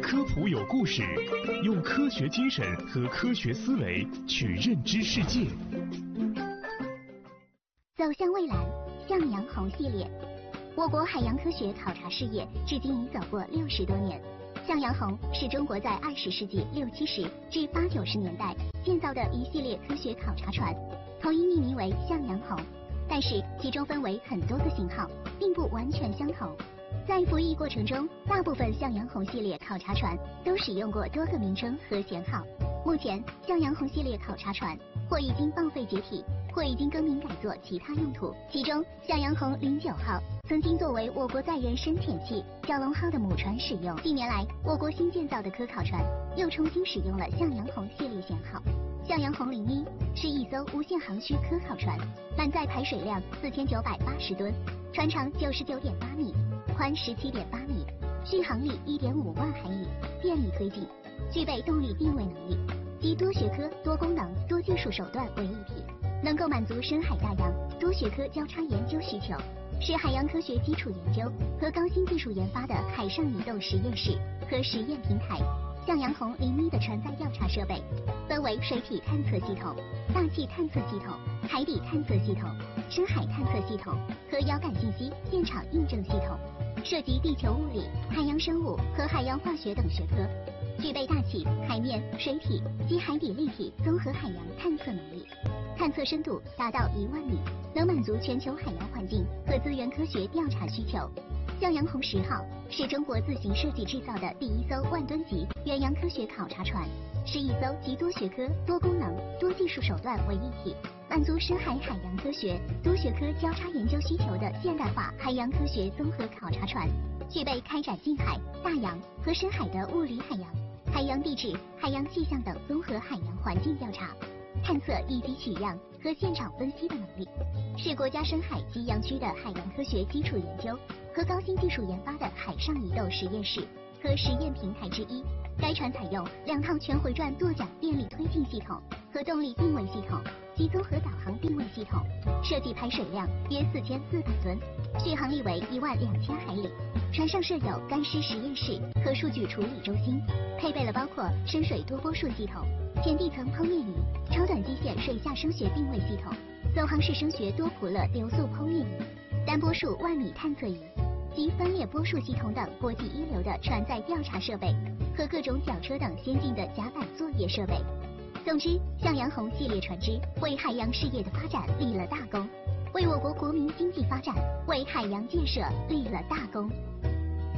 科普有故事，用科学精神和科学思维去认知世界。 走向未来，向阳红系列。我国海洋科学考察事业至今已走过60多年。向阳红是中国在20世纪60、70至80、90年代建造的一系列科学考察船，统一命名为向阳红。但是其中分为很多个型号，并不完全相同。在服役过程中，大部分向阳红系列考察船都使用过多个名称和舷号。目前，向阳红系列考察船或已经报废解体，或已经更名改作其他用途。其中，向阳红09号曾经作为我国载人深潜器蛟龙号的母船使用。近年来，我国新建造的科考船又重新使用了向阳红系列舷号。向阳红01是一艘无限航虚科考船，满载排水量4980吨，船长99.8米，宽17.8米，续航力1.5万海里，电力推进，具备动力定位能力，集多学科、多功能、多技术手段为一体，能够满足深海大洋多学科交叉研究需求，是海洋科学基础研究和高新技术研发的海上移动实验室和实验平台。向阳红01的船载调查设备分为水体探测系统、大气探测系统、海底探测系统、深海探测系统和遥感信息现场印证系统，涉及地球物理、海洋生物和海洋化学等学科，具备大气、海面、水体及海底立体综合海洋探测能力，探测深度达到1万米，能满足全球海洋环境和资源科学调查需求。向阳红10号是中国自行设计制造的第一艘万吨级远洋科学考察船，是一艘集多学科、多功能、多技术手段为一体，满足深海海洋科学多学科交叉研究需求的现代化海洋科学综合考察船，具备开展近海、大洋和深海的物理海洋、海洋地质、海洋气象等综合海洋环境调查、探测以及取样和现场分析的能力，是国家深海及洋区的海洋科学基础研究和高新技术研发的海上移动实验室和实验平台之一。该船采用2套全回转舵桨电力推进系统和动力定位系统及综合导航定位系统，设计排水量约4400吨，续航力为12000海里。船上设有干湿实验室和数据处理中心，配备了包括深水多波束系统、浅地层剖面仪、超短基线水下声学定位系统、走航式声学多普勒流速剖面仪、单波束万米探测仪及分裂波束系统等国际一流的船载调查设备和各种绞车等先进的甲板作业设备。总之，向阳红系列船只为海洋事业的发展立了大功，为我国国民经济发展、为海洋建设立了大功。